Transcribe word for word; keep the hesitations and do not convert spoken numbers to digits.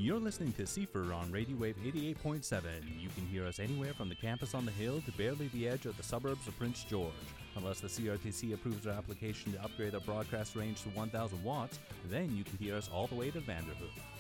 You're listening to Seifer on Radio Wave eighty-eight point seven. You can hear us anywhere from the campus on the hill to barely the edge of the suburbs of Prince George. Unless the C R T C approves our application to upgrade our broadcast range to one thousand watts, then you can hear us all the way to Vanderhoof.